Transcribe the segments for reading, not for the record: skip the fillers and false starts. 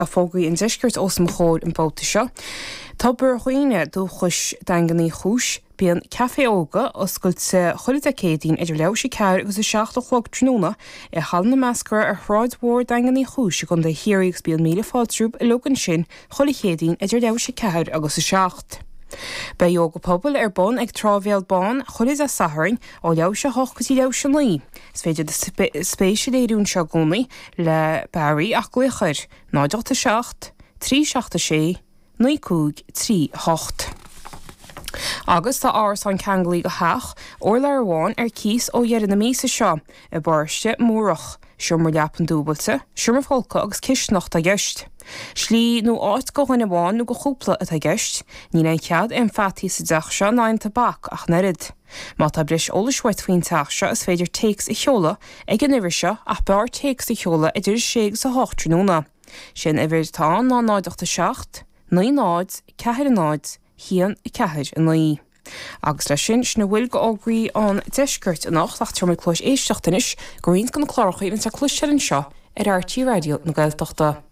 a fógaí an deisgurt os mo chóir an bóta seo. Tá bur chuoine dú chus danganí chúis bíon café óga oscailte chuirte cédín idir leo sé ceir agus a 16 tróna I halna meascar ar chráidmhór danganí chúis chun de hiíogs bíon míle fáiltrúb I logan sin chola chédín idir leo sé ceir agus a 16. Ba jóga pobl ar bon ag trábhéal bán chulis a saharing ó leo se hochgutí leo se lí. Is féidir de spéisial éún se gúnaí le Barry ach gluchar 9 3 6 9 3 8. Agus tá áras an ceangalí go heach ó le bháin ar cís ó dhearan na mísa seo I barste mórach, siomar leapan dúbalta, siomar fólca agus cisnacht a gceist. Slí nó áit go chuine bháin nó go chúpla a gceist, ní na cead an fatí sa deach seo ná an tabbac ach nerid. Má tá bris ólashaid faoin teach seo is féidir takes I cheola ag an uimhir seo ach bear takes I cheola idir 6 sa 8 tróna. Sin uimhir tá ná 9 9 náid, 4 náid, hían I 4 an naí. Agus lei sin sna bhfuil go ágraí an deisgurt an nach ach tuair clúis éisteachtanis go rion gan chláircha íonn sa clúistear an seo ar RT Radio na Gaeltachta.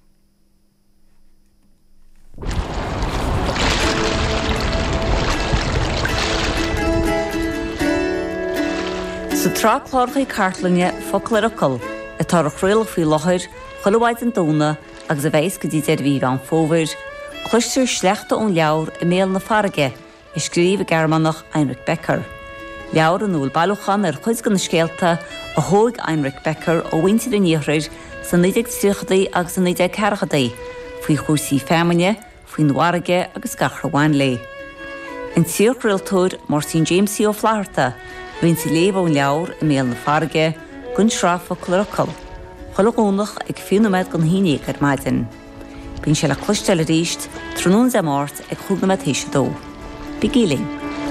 Sa trá chlárchaí cartlanne focail ar acol a tar a chréalach faoi láthir cholamhaid an dóna agus a bheits go dtí ar bhí an fómhair, chluistir sleachta ón leabhar I méal na farige I scríomh Gearmánach Heinrich Becker. Leabhar an úl bailúchan ar chuid gan na scéalta a thóg Heinrich Becker ó bhainte den níochraid san 1930 agus san 1940 faoi chósaí féimeanne, faoi nuairige agus gachra bhain lé. An tíorchrailtóir Martin James ó Flaharta bhain sa léamh ón leabhar I méal na farige gunn sráfa cloracol. Cholagónach ag fiúnaid gan híine ar maidin. Bhín sé le cloisteil a ríist trónún sa máirt ag chúgnaid héise dó. Bigíling.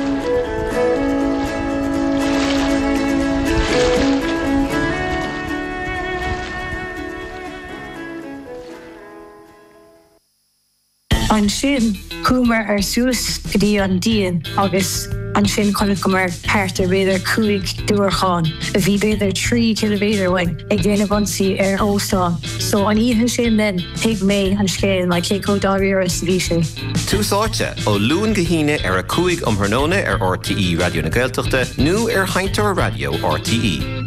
An sin cúmar ar suas go dtí an díon agus an sin chunig go mar páirt ar beidir 5 dúrcháin a bhí beidir 3 km bhain ag déanamh ansaí ar óstán. So an ihe sin den teag mé an scéal mai cé có dáíras bhí sé. Túsáte ó luúin go híine ar a 5 omthróna ar RTE Radio na Gaeltachta nó ar Haintear Radio RTE.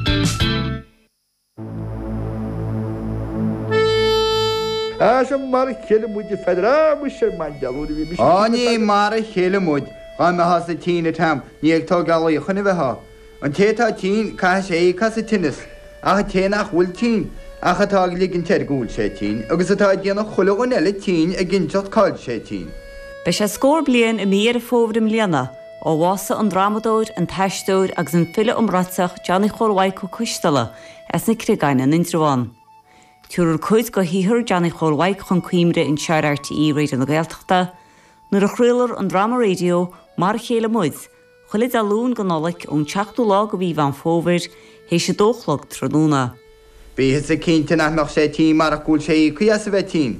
Sem mar chéile muide fedra mu sé man dealúdi bhí. Ní mar chéile muid gan me has a tíine tam ní ag tá galí chuna bheitha. An tétá tí cai sé cas a tinnis a ténach bhfuil tí a chatá liginn teir gúil sé tí, agus atá déanana chulagan eile tí a ginseach cáil sé tí. Be sé scór blian I méar a fóbhrim líana ó bhása an dramadóir an teistóir agus an file umráteach Johnny Chorwaig go cuistala as na crigaine in Intrúán. Túr chuid go híthir Johnny Chorwaig chun cuimre in seir RTE Radio na Gaeltachta, nuair a chréalar an drama radio mar chéile muid, chuid a lún go nolaic ón teachtú lá go bhí van fómhair hééis sé dóchlog tróna. Bhí sa cinnte nach sé tí mar a gúil sé chu as a bheith tí.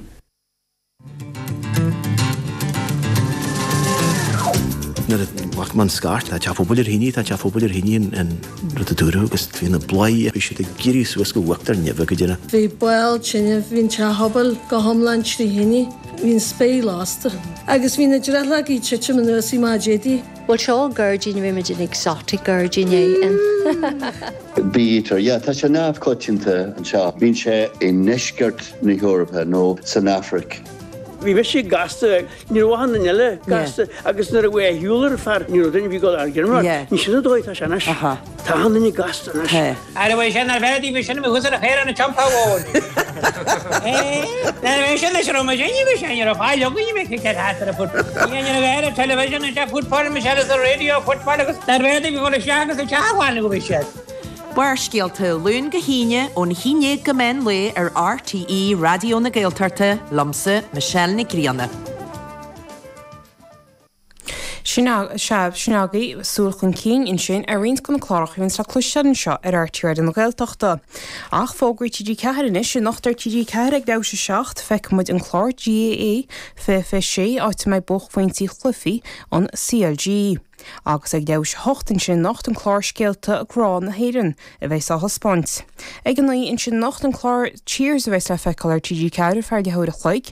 Wacht man skart, dat ja pobler hini, dat ja pobler hini en rotaduro, gus tvina blai, bis de giri suas go waktar neva gedina. Vi boil chinne vin cha hobel go homland tri hini, vin spay laster. Agus vin drella gi chichim no si ma jedi. Well, sure, Gurgin, Rimagin, exotic Gurgin, and Beater, yeah, that's a nav cutchinta and shop. Been she in Neshgert, New Europe, no, San Africa. Vi vissi gasta, ni rohan nelle gasta, agus na we huler far, ni rodin vi go argen. Ni shinu doi ta shanash. Ta han ni gasta nash. Ara we shana verdi vi shana me husara khaira na champa won. Na we shana shro ma jeni vi shana fa logo ni me ke hatra fut. Ni na vera television na football me shara the radio football agus na verdi vi go shaga se chawan go vishat. Buir scialta lún go híine ón híine go men le ar RTE Radio na Gaeltachta lomsa Michelle na Grianna. Sinagaí súlchan cín in sin a rins gona chlárach vinn sa cluisian seo RTR an gailteachta. Ach fógur TG cean is sin nachtar TG ceir ag da se seacht feic muid an chlár GAA fe sé áit mé buch faointí chlufií an CLG. Agus ag deis hochtan sin nacht an chlár scéalta a grán na héiran a bheits a hospáint. Ag an in sin nacht an chlár cheers a bheits le feiceil ar TG ceir fear de húra chleig